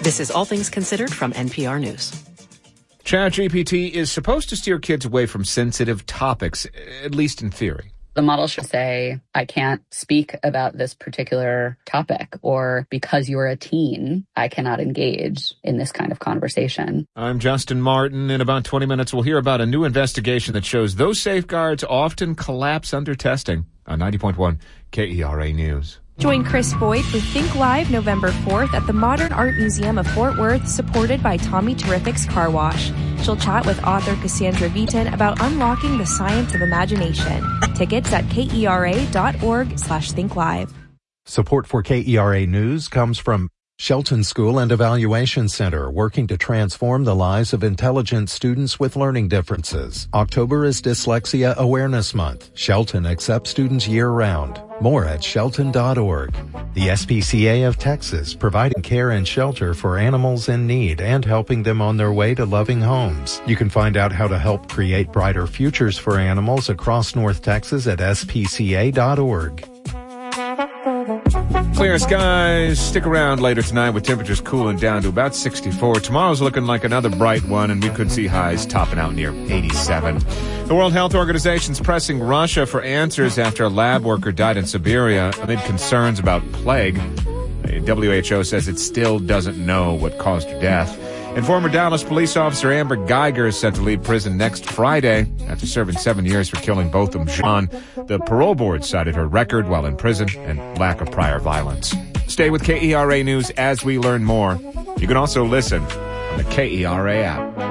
This is All Things Considered from NPR News. ChatGPT is supposed to steer kids away from sensitive topics, at least in theory. The model should say, I can't speak about this particular topic, or because you're a teen, I cannot engage in this kind of conversation. I'm Justin Martin. In about 20 minutes, we'll hear about a new investigation that shows those safeguards often collapse under testing. On 90.1 KERA News. Join Chris Boyd for Think Live November 4th at the Modern Art Museum of Fort Worth, supported by Tommy Terrific's Car Wash. She'll chat with author Cassandra Vitan about unlocking the science of imagination. Tickets at kera.org/thinkllive. Support for KERA News comes from Shelton School and Evaluation Center, working to transform the lives of intelligent students with learning differences. October is Dyslexia Awareness Month. Shelton accepts students year-round. More at shelton.org. The SPCA of Texas, providing care and shelter for animals in need and helping them on their way to loving homes. You can find out how to help create brighter futures for animals across North Texas at spca.org. Clear skies. Stick around later tonight with temperatures cooling down to about 64. Tomorrow's looking like another bright one, and we could see highs topping out near 87. The World Health Organization's pressing Russia for answers after a lab worker died in Siberia amid concerns about plague. The WHO says it still doesn't know what caused her death. And former Dallas police officer Amber Geiger is set to leave prison next Friday after serving 7 years for killing both of Jean. The parole board cited her record while in prison and lack of prior violence. Stay with KERA News as we learn more. You can also listen on the KERA app.